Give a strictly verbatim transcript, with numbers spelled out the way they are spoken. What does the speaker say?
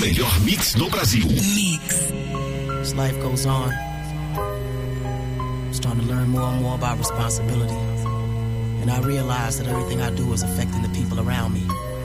melhor mix do Brasil. Mix. As life goes on, I'm starting to learn more and more about responsibility. And I realize that everything I do is affecting the people around me.